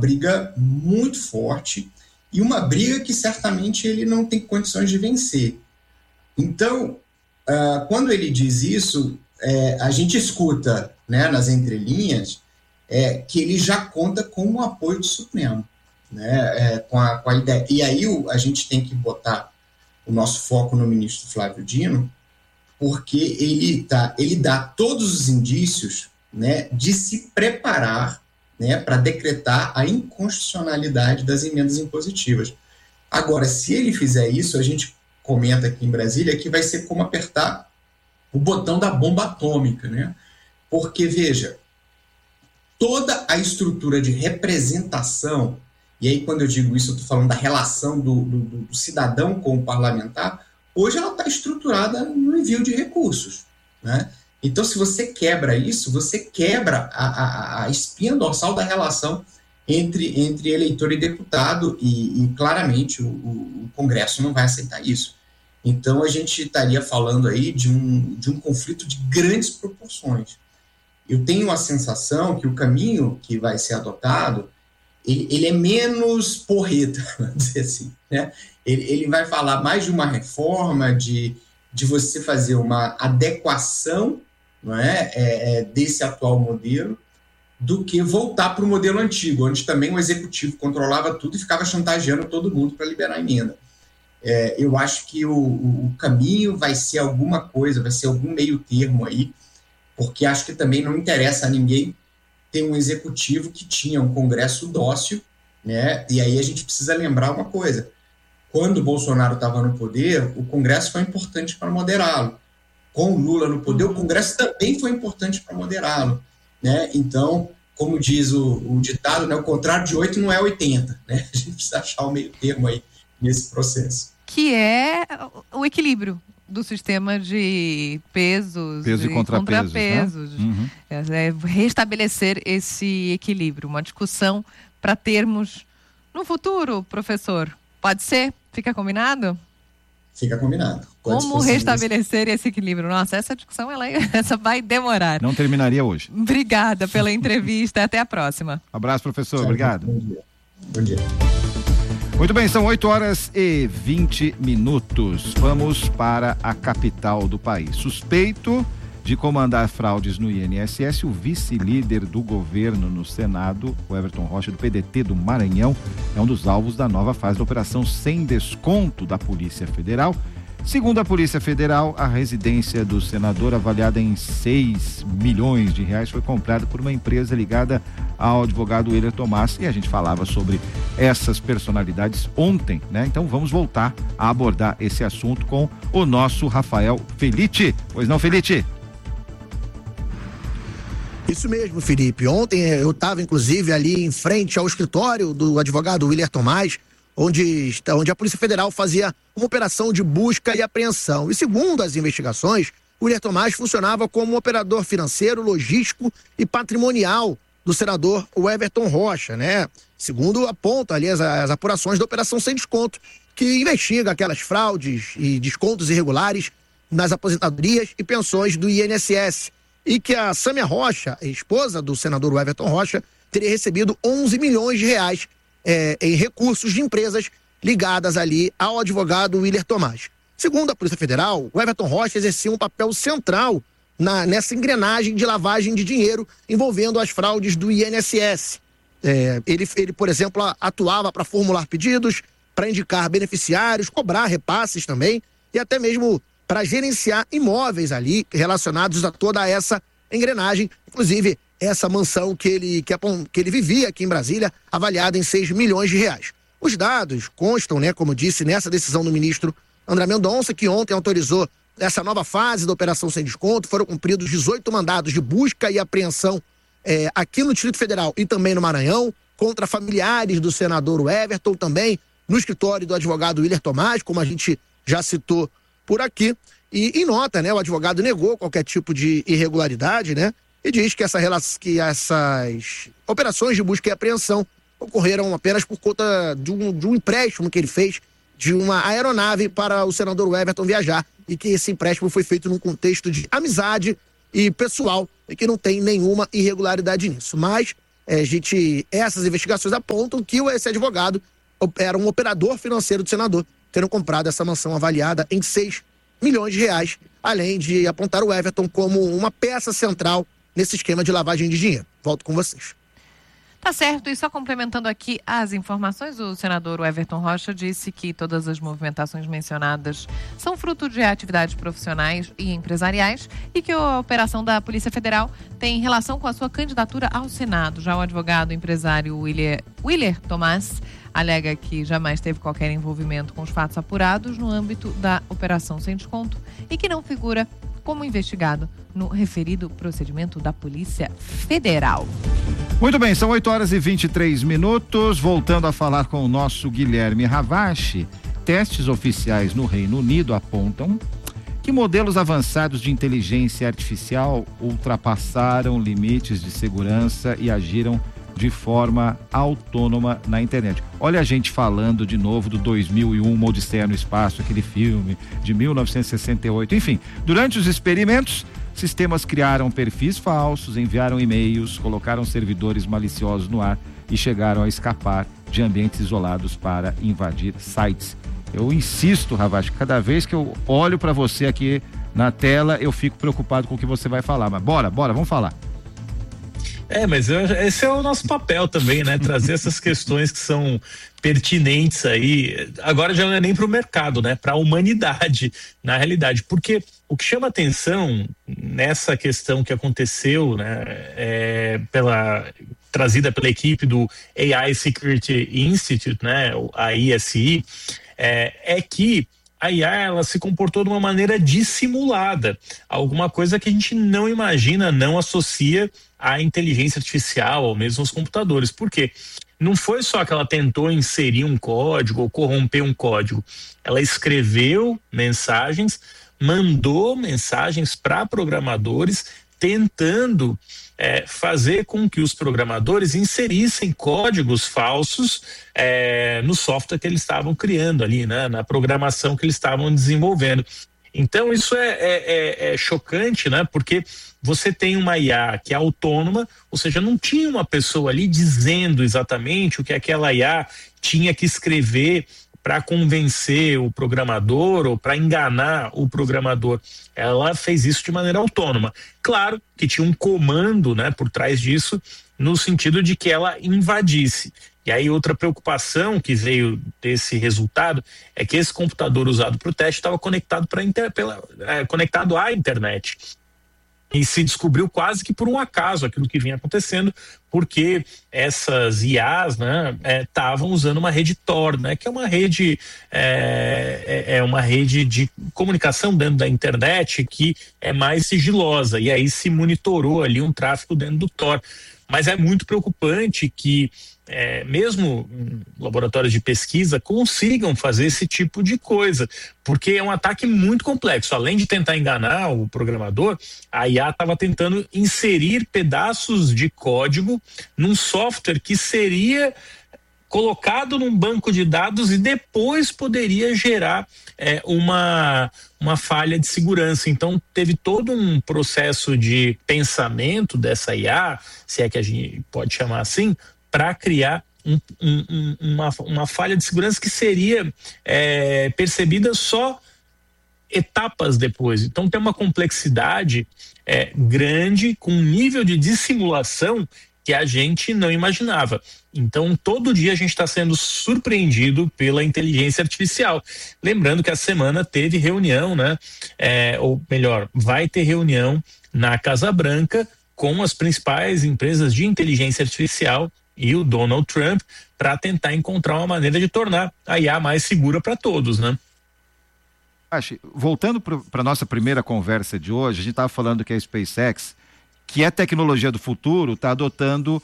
briga muito forte e uma briga que certamente ele não tem condições de vencer. Então, quando ele diz isso, a gente escuta, né, nas entrelinhas que ele já conta com o apoio do Supremo, né, com a ideia. E aí a gente tem que botar o nosso foco no ministro Flávio Dino, porque ele dá todos os indícios, né, de se preparar, né, para decretar a inconstitucionalidade das emendas impositivas. Agora, se ele fizer isso, a gente comenta aqui em Brasília que vai ser como apertar o botão da bomba atômica, né? Porque, veja, toda a estrutura de representação, e aí quando eu digo isso eu estou falando da relação do cidadão com o parlamentar, hoje ela está estruturada no envio de recursos, né? Então, se você quebra isso, você quebra a espinha dorsal da relação entre eleitor e deputado, e claramente o Congresso não vai aceitar isso. Então, a gente estaria falando aí de um conflito de grandes proporções. Eu tenho a sensação que o caminho que vai ser adotado, ele é menos porreta, vamos dizer assim, né? Ele vai falar mais de uma reforma, de você fazer uma adequação, não é, desse atual modelo, do que voltar para o modelo antigo, onde também o executivo controlava tudo e ficava chantageando todo mundo para liberar a emenda. Eu acho que o caminho vai ser alguma coisa, vai ser algum meio termo aí, porque acho que também não interessa a ninguém ter um executivo que tinha um Congresso dócil, né? E aí a gente precisa lembrar uma coisa: quando o Bolsonaro estava no poder, o Congresso foi importante para moderá-lo. Com o Lula no poder, o Congresso também foi importante para moderá-lo, né? Então, como diz o ditado, né, o contrário de 8 não é 80, né? A gente precisa achar o meio termo aí nesse processo. Que é o equilíbrio do sistema de pesos e contrapesos, né? Restabelecer esse equilíbrio, uma discussão para termos no futuro, professor. Pode ser? Fica combinado? Fica combinado. Como restabelecer esse equilíbrio? Nossa, essa discussão essa vai demorar. Não terminaria hoje. Obrigada pela entrevista. Até a próxima. Abraço, professor. Tchau, obrigado. Bom dia. Bom dia. Muito bem, são 8h20. Vamos para a capital do país. Suspeito de comandar fraudes no INSS, o vice-líder do governo no Senado, o Everton Rocha, do PDT do Maranhão, é um dos alvos da nova fase da operação sem desconto da Polícia Federal. Segundo a Polícia Federal, a residência do senador, avaliada em 6 milhões de reais, foi comprada por uma empresa ligada ao advogado Willer Tomás, e a gente falava sobre essas personalidades ontem, né? Então vamos voltar a abordar esse assunto com o nosso Rafael Felitti. Pois não, Felitti? Isso mesmo, Felipe. Ontem eu estava, inclusive, ali em frente ao escritório do advogado Willer Tomás, onde a Polícia Federal fazia uma operação de busca e apreensão. E segundo as investigações, o Willer Tomás funcionava como operador financeiro, logístico e patrimonial do senador Everton Rocha, né? Segundo apontam ali as apurações da operação sem desconto, que investiga aquelas fraudes e descontos irregulares nas aposentadorias e pensões do INSS. E que a Sâmia Rocha, esposa do senador Everton Rocha, teria recebido 11 milhões de reais em recursos de empresas ligadas ali ao advogado Willer Tomás. Segundo a Polícia Federal, o Everton Rocha exercia um papel central nessa engrenagem de lavagem de dinheiro envolvendo as fraudes do INSS. Ele, por exemplo, atuava para formular pedidos, para indicar beneficiários, cobrar repasses também e até mesmo para gerenciar imóveis ali relacionados a toda essa engrenagem, inclusive essa mansão que ele vivia aqui em Brasília, avaliada em 6 milhões de reais. Os dados constam, né, como disse, nessa decisão do ministro André Mendonça, que ontem autorizou essa nova fase da operação sem desconto. Foram cumpridos 18 mandados de busca e apreensão aqui no Distrito Federal e também no Maranhão, contra familiares do senador Everton, também no escritório do advogado Willer Tomás, como a gente já citou por aqui. E em nota, né, o advogado negou qualquer tipo de irregularidade, né, e diz que essas operações de busca e apreensão ocorreram apenas por conta de um empréstimo que ele fez de uma aeronave para o senador Everton viajar, e que esse empréstimo foi feito num contexto de amizade e pessoal e que não tem nenhuma irregularidade nisso. Mas essas investigações apontam que esse advogado era um operador financeiro do senador, tendo comprado essa mansão avaliada em 6 milhões de reais, além de apontar o Everton como uma peça central nesse esquema de lavagem de dinheiro. Volto com vocês. Tá certo, e só complementando aqui as informações, o senador Everton Rocha disse que todas as movimentações mencionadas são fruto de atividades profissionais e empresariais e que a operação da Polícia Federal tem relação com a sua candidatura ao Senado. Já o advogado empresário Willer Tomás alega que jamais teve qualquer envolvimento com os fatos apurados no âmbito da Operação Sem Desconto e que não figura como investigado no referido procedimento da Polícia Federal. Muito bem, são 8h23. Voltando a falar com o nosso Guilherme Ravache, testes oficiais no Reino Unido apontam que modelos avançados de inteligência artificial ultrapassaram limites de segurança e agiram de forma autônoma na internet. Olha a gente falando de novo do 2001, Uma Odisseia no Espaço, aquele filme de 1968. Enfim, durante os experimentos, sistemas criaram perfis falsos, enviaram e-mails, colocaram servidores maliciosos no ar e chegaram a escapar de ambientes isolados para invadir sites. Eu insisto, Ravache, cada vez que eu olho para você aqui na tela, eu fico preocupado com o que você vai falar. Mas bora, vamos falar. Mas esse é o nosso papel também, né? Trazer essas questões que são pertinentes aí, agora já não é nem para o mercado, né? Para a humanidade, na realidade, porque o que chama atenção nessa questão que aconteceu, né? Trazida pela equipe do AI Security Institute, né? A ISI, é que a IA, ela se comportou de uma maneira dissimulada, alguma coisa que a gente não imagina, não associa à inteligência artificial ou mesmo aos computadores. Por quê? Não foi só que ela tentou inserir um código ou corromper um código, ela escreveu mensagens, mandou mensagens para programadores, tentando fazer com que os programadores inserissem códigos falsos no software que eles estavam criando ali, né, na programação que eles estavam desenvolvendo. Então isso é chocante, né, porque você tem uma IA que é autônoma, ou seja, não tinha uma pessoa ali dizendo exatamente o que aquela IA tinha que escrever para convencer o programador ou para enganar o programador. Ela fez isso de maneira autônoma. Claro que tinha um comando, né, por trás disso, no sentido de que ela invadisse. E aí outra preocupação que veio desse resultado é que esse computador usado para o teste estava conectado conectado à internet. E se descobriu quase que por um acaso aquilo que vinha acontecendo, porque essas IAs, né, estavam usando uma rede Tor, né, que é uma rede uma rede de comunicação dentro da internet que é mais sigilosa, e aí se monitorou ali um tráfego dentro do Tor. Mas é muito preocupante que mesmo laboratórios de pesquisa consigam fazer esse tipo de coisa, porque é um ataque muito complexo. Além de tentar enganar o programador, a IA estava tentando inserir pedaços de código num software que seria colocado num banco de dados e depois poderia gerar uma falha de segurança. Então teve todo um processo de pensamento dessa IA, se é que a gente pode chamar assim, para criar uma falha de segurança que seria percebida só etapas depois. Então tem uma complexidade grande, com um nível de dissimulação que a gente não imaginava. Então todo dia a gente está sendo surpreendido pela inteligência artificial. Lembrando que a semana teve reunião, né? Ou melhor, vai ter reunião na Casa Branca com as principais empresas de inteligência artificial e o Donald Trump, para tentar encontrar uma maneira de tornar a IA mais segura para todos, né? Voltando para a nossa primeira conversa de hoje, a gente estava falando que a SpaceX, que é tecnologia do futuro, está adotando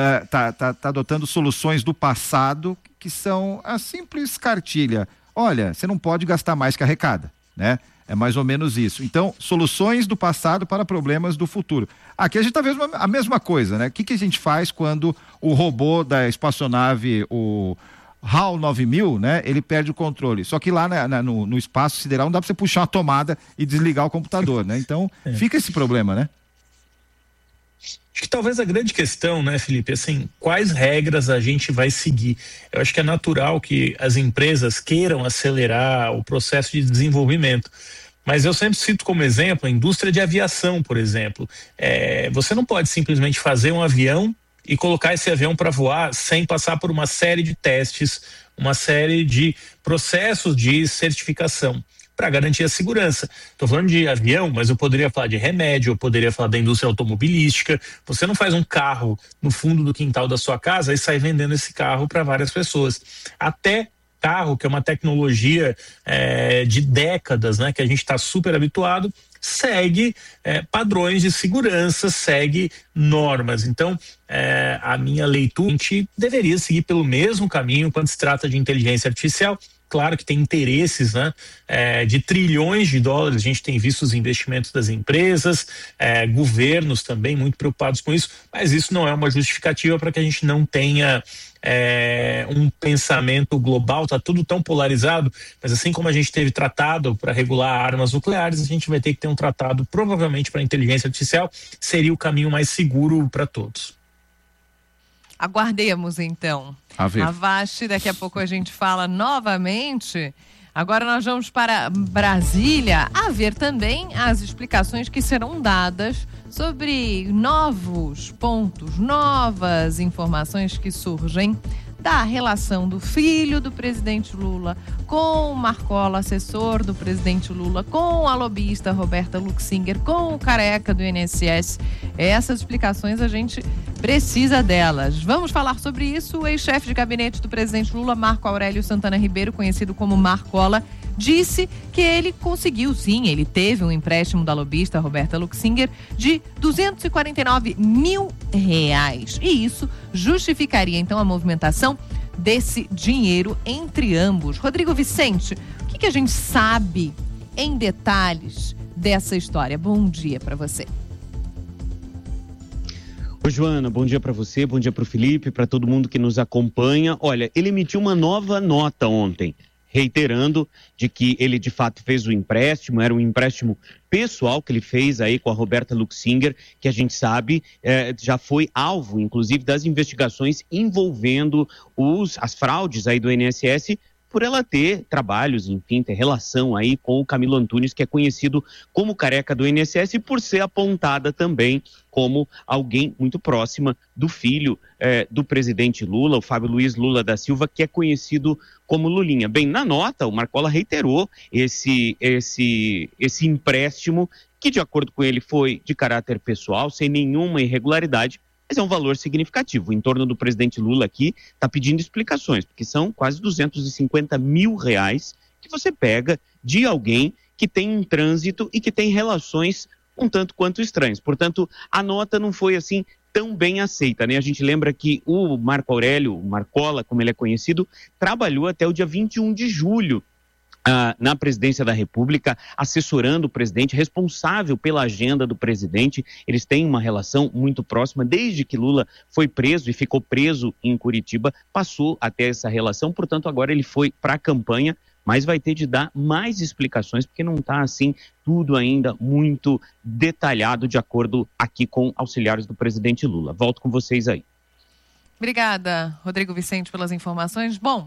soluções do passado que são a simples cartilha. Olha, você não pode gastar mais que arrecada, né? É mais ou menos isso. Então, soluções do passado para problemas do futuro. Aqui a gente está vendo a mesma coisa, né? O que a gente faz quando o robô da espaçonave, o HAL 9000, né? Ele perde o controle. Só que lá no espaço sideral não dá para você puxar uma tomada e desligar o computador, né? Então, fica esse problema, né? Acho que talvez a grande questão, né, Felipe, assim, quais regras a gente vai seguir? Eu acho que é natural que as empresas queiram acelerar o processo de desenvolvimento. Mas eu sempre cito como exemplo a indústria de aviação, por exemplo. Você não pode simplesmente fazer um avião e colocar esse avião para voar sem passar por uma série de testes, uma série de processos de certificação para garantir a segurança. Estou falando de avião, mas eu poderia falar de remédio, eu poderia falar da indústria automobilística. Você não faz um carro no fundo do quintal da sua casa e sai vendendo esse carro para várias pessoas. Até carro, que é uma tecnologia de décadas, né, que a gente está super habituado, segue padrões de segurança, segue normas. Então, a minha leitura, a gente deveria seguir pelo mesmo caminho quando se trata de inteligência artificial. Claro que tem interesses, né, de trilhões de dólares, a gente tem visto os investimentos das empresas, governos também muito preocupados com isso, mas isso não é uma justificativa para que a gente não tenha um pensamento global. Tá tudo tão polarizado, mas assim como a gente teve tratado para regular armas nucleares, a gente vai ter que ter um tratado provavelmente para a inteligência artificial, seria o caminho mais seguro para todos. Aguardemos então. Avast, daqui a pouco a gente fala novamente. Agora nós vamos para Brasília a ver também as explicações que serão dadas sobre novos pontos, novas informações que surgem da relação do filho do presidente Lula com o Marcola, assessor do presidente Lula, com a lobista Roberta Luxinger, com o careca do INSS. Essas explicações a gente precisa delas. Vamos falar sobre isso. O ex-chefe de gabinete do presidente Lula, Marco Aurélio Santana Ribeiro, conhecido como Marcola, disse que ele conseguiu, sim, ele teve um empréstimo da lobista Roberta Luxinger de R$249 mil. E isso justificaria, então, a movimentação desse dinheiro entre ambos. Rodrigo Vicente, o que a gente sabe em detalhes dessa história? Bom dia para você. Oi, Joana, bom dia para você, bom dia para o Felipe, para todo mundo que nos acompanha. Olha, ele emitiu uma nova nota ontem, reiterando de que ele de fato fez o empréstimo, era um empréstimo pessoal que ele fez aí com a Roberta Luxinger, que a gente sabe já foi alvo, inclusive, das investigações envolvendo as fraudes aí do INSS, por ela ter trabalhos, enfim, ter relação aí com o Camilo Antunes, que é conhecido como careca do INSS, e por ser apontada também como alguém muito próxima do filho do presidente Lula, o Fábio Luiz Lula da Silva, que é conhecido como Lulinha. Bem, na nota, o Marcola reiterou esse empréstimo, que de acordo com ele foi de caráter pessoal, sem nenhuma irregularidade, mas é um valor significativo. O entorno do presidente Lula aqui está pedindo explicações, porque são quase R$250 mil que você pega de alguém que tem um trânsito e que tem relações um tanto quanto estranhas. Portanto, a nota não foi assim tão bem aceita, né? A gente lembra que o Marco Aurélio, o Marcola, como ele é conhecido, trabalhou até o dia 21 de julho na presidência da República, assessorando o presidente, responsável pela agenda do presidente. Eles têm uma relação muito próxima, desde que Lula foi preso e ficou preso em Curitiba, passou a ter essa relação, portanto agora ele foi para a campanha, mas vai ter de dar mais explicações, porque não está assim tudo ainda muito detalhado, de acordo aqui com auxiliares do presidente Lula. Volto com vocês aí. Obrigada, Rodrigo Vicente, pelas informações. Bom,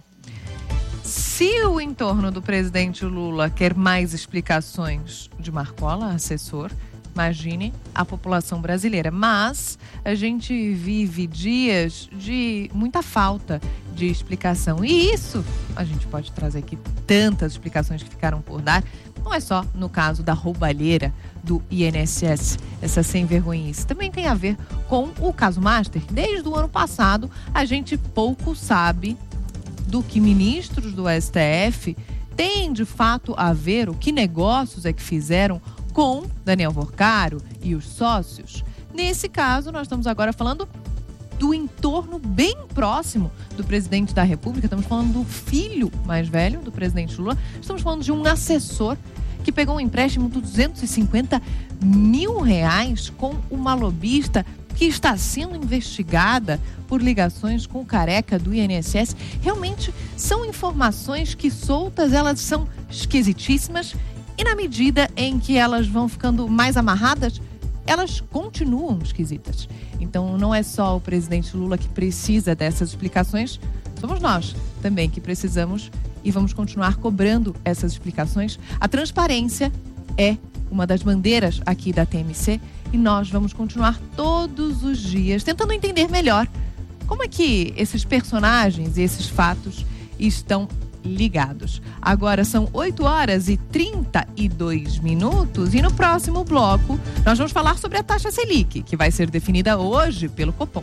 se o entorno do presidente Lula quer mais explicações de Marcola, assessor, imagine a população brasileira. Mas a gente vive dias de muita falta de explicação. E isso, a gente pode trazer aqui tantas explicações que ficaram por dar. Não é só no caso da roubalheira do INSS, essa sem vergonhice. Também tem a ver com o caso Master. Desde o ano passado, a gente pouco sabe do que ministros do STF têm de fato a ver, o que negócios é que fizeram com Daniel Vorcaro e os sócios. Nesse caso, nós estamos agora falando do entorno bem próximo do presidente da República. Estamos falando do filho mais velho do presidente Lula. Estamos falando de um assessor que pegou um empréstimo de R$250 mil com uma lobista que está sendo investigada por ligações com o careca do INSS. Realmente são informações que soltas, elas são esquisitíssimas, e na medida em que elas vão ficando mais amarradas, elas continuam esquisitas. Então não é só o presidente Lula que precisa dessas explicações, somos nós também que precisamos e vamos continuar cobrando essas explicações. A transparência é uma das bandeiras aqui da TMC e nós vamos continuar todos os dias tentando entender melhor como é que esses personagens e esses fatos estão ligados. Agora são 8h32 e no próximo bloco nós vamos falar sobre a taxa Selic, que vai ser definida hoje pelo Copom.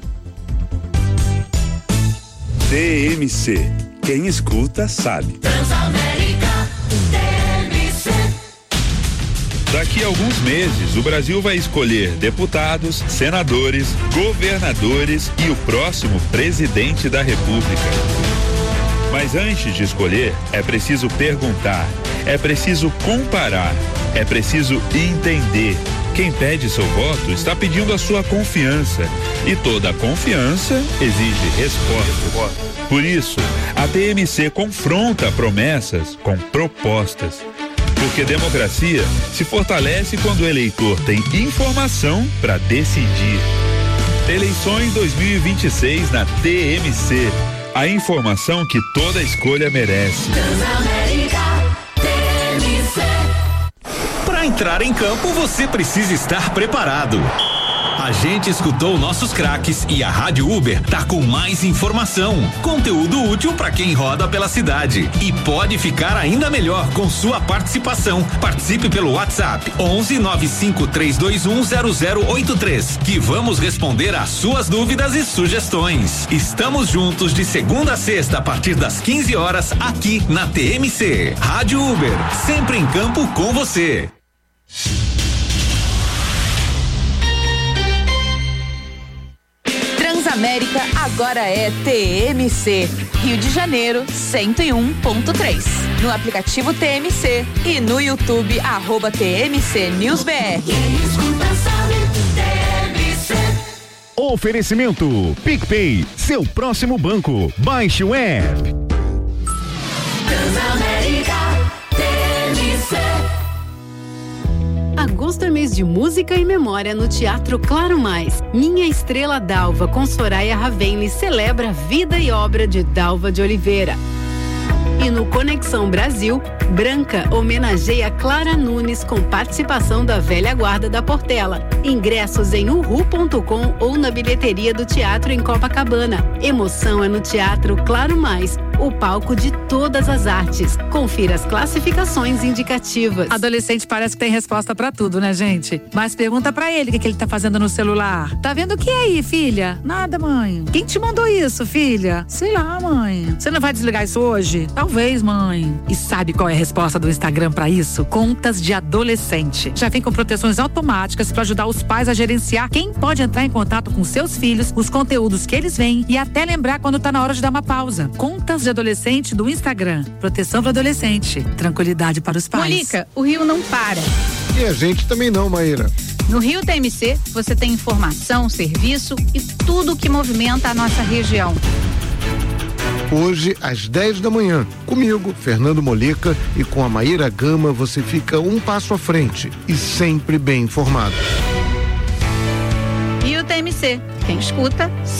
TMC. Quem escuta sabe. Transamérica TMC. Daqui a alguns meses, o Brasil vai escolher deputados, senadores, governadores e o próximo presidente da República. Mas antes de escolher, é preciso perguntar, é preciso comparar, é preciso entender. Quem pede seu voto está pedindo a sua confiança. E toda confiança exige resposta. Por isso, a TMC confronta promessas com propostas. Porque democracia se fortalece quando o eleitor tem informação para decidir. Eleições 2026 na TMC. A informação que toda escolha merece. Para entrar em campo, você precisa estar preparado. A gente escutou nossos craques e a Rádio Uber tá com mais informação, conteúdo útil para quem roda pela cidade e pode ficar ainda melhor com sua participação. Participe pelo WhatsApp 11 95321 0083 que vamos responder às suas dúvidas e sugestões. Estamos juntos de segunda a sexta a partir das 15 horas aqui na TMC. Rádio Uber, sempre em campo com você. Transamérica agora é TMC. Rio de Janeiro 101.3. No aplicativo TMC e no YouTube @TMC News BR. Oferecimento PicPay, seu próximo banco. Baixe o app. Transamérica TMC. Agosto é mês de música e memória no Teatro Claro Mais. Minha Estrela d'Alva com Soraya Ravenli celebra a vida e obra de Dalva de Oliveira. E no Conexão Brasil, Branca homenageia Clara Nunes com participação da velha guarda da Portela. Ingressos em uhu.com ou na bilheteria do teatro em Copacabana. Emoção é no Teatro Claro Mais, o palco de todas as artes. Confira as classificações indicativas. Adolescente parece que tem resposta pra tudo, né, gente? Mas pergunta pra ele o que ele tá fazendo no celular. Tá vendo o que aí, filha? Nada, mãe. Quem te mandou isso, filha? Sei lá, mãe. Você não vai desligar isso hoje? Talvez, mãe. E sabe qual é a resposta do Instagram pra isso? Contas de adolescente. Já vem com proteções automáticas pra ajudar os pais a gerenciar quem pode entrar em contato com seus filhos, os conteúdos que eles veem e até lembrar quando tá na hora de dar uma pausa. Contas de adolescente do Instagram. Proteção para adolescente. Tranquilidade para os pais. Molica, o Rio não para. E a gente também não, Maíra. No Rio TMC, você tem informação, serviço e tudo que movimenta a nossa região. Hoje, às 10 da manhã, comigo, Fernando Molica, e com a Maíra Gama, você fica um passo à frente e sempre bem informado. Rio TMC, quem escuta